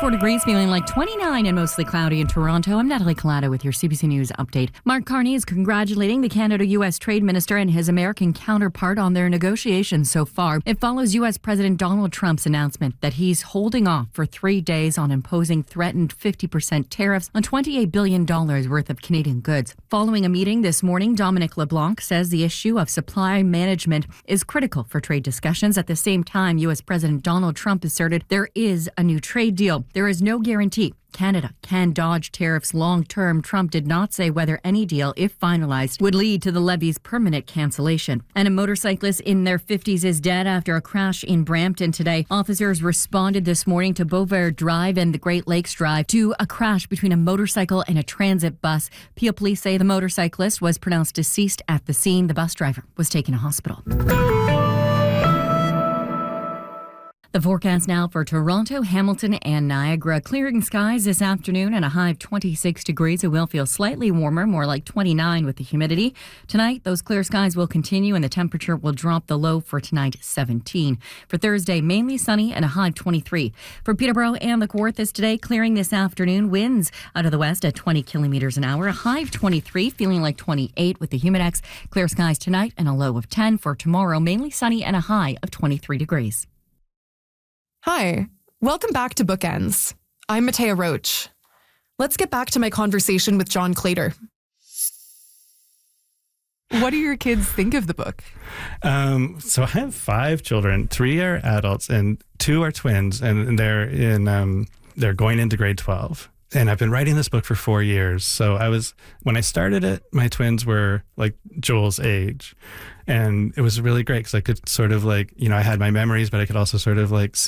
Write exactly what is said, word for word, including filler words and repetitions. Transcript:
twenty-four degrees, feeling like twenty-nine and mostly cloudy in Toronto. I'm Natalie Collado with your C B C News update. Mark Carney is congratulating the Canada-U S trade minister and his American counterpart on their negotiations so far. It follows U S President Donald Trump's announcement that he's holding off for three days on imposing threatened fifty percent tariffs on twenty-eight billion dollars worth of Canadian goods. Following a meeting this morning, Dominic LeBlanc says the issue of supply management is critical for trade discussions. At the same time, U S President Donald Trump asserted there is a new trade deal. There is no guarantee Canada can dodge tariffs long term. Trump did not say whether any deal, if finalized, would lead to the levy's permanent cancellation. And a motorcyclist in their fifties is dead after a crash in Brampton today. Officers responded this morning to Beauvoir Drive and the Great Lakes Drive to a crash between a motorcycle and a transit bus. Peel police say the motorcyclist was pronounced deceased at the scene. The bus driver was taken to hospital. The forecast now for Toronto, Hamilton, and Niagara. Clearing skies this afternoon and a high of twenty-six degrees. It will feel slightly warmer, more like twenty-nine with the humidity. Tonight, those clear skies will continue and the temperature will drop. The low for tonight, seventeen. For Thursday, mainly sunny and a high of twenty-three. For Peterborough and the Kawarthas today, clearing this afternoon. Winds out of the west at twenty kilometers an hour. A high of twenty-three, feeling like twenty-eight with the humidex. Clear skies tonight and a low of ten. For tomorrow, mainly sunny and a high of twenty-three degrees. Hi, welcome back to Bookends. I'm Matea Roach. Let's get back to my conversation with John Claytor. What do your kids think of the book? Um, so I have five children. Three are adults and two are twins, and they're in um, they're going into grade twelve. And I've been writing this book for four years. So I was, when I started it, my twins were like Joel's age. And it was really great because I could sort of like, you know, I had my memories, but I could also sort of like